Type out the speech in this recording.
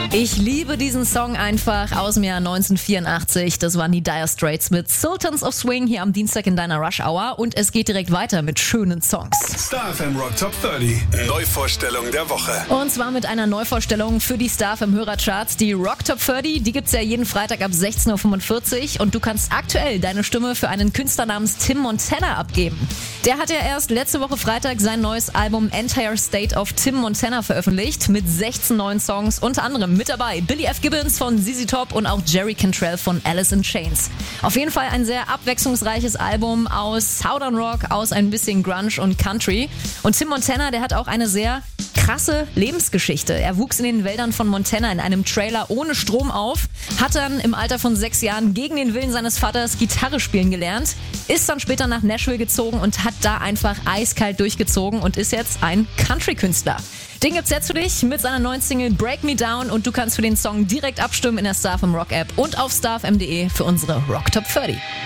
Ich liebe diesen Song einfach aus dem Jahr 1984. Das waren die Dire Straits mit Sultans of Swing hier am Dienstag in deiner Rush Hour. Und es geht direkt weiter mit schönen Songs. Star FM Rock Top 30. Neuvorstellung der Woche. Und zwar mit einer Neuvorstellung für die Star FM Hörercharts. Die Rock Top 30, die gibt's ja jeden Freitag ab 16.45 Uhr. Und du kannst aktuell deine Stimme für einen Künstler namens Tim Montana abgeben. Der hat ja erst letzte Woche Freitag sein neues Album Entire State of Tim Montana veröffentlicht. Mit 16 neuen Songs, unter anderem mit dabei Billy F. Gibbons von ZZ Top und auch Jerry Cantrell von Alice in Chains. Auf jeden Fall ein sehr abwechslungsreiches Album aus Southern Rock, aus ein bisschen Grunge und Country. Und Tim Montana, der hat auch eine sehr krasse Lebensgeschichte. Er wuchs in den Wäldern von Montana in einem Trailer ohne Strom auf, hat dann im Alter von 6 Jahren gegen den Willen seines Vaters Gitarre spielen gelernt, ist dann später nach Nashville gezogen und hat da einfach eiskalt durchgezogen und ist jetzt ein Country-Künstler. Den gibt's jetzt für dich mit seiner neuen Single Break Me Down und du kannst für den Song direkt abstimmen in der Star FM Rock App und auf starfm.de für unsere Rock Top 30.